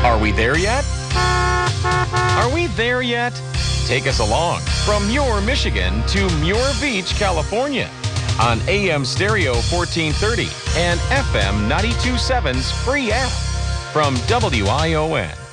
Are we there yet? Are we there yet? Take us along from Muir, Michigan to Muir Beach, California on AM Stereo 1430 and FM 92.7's free app from WION.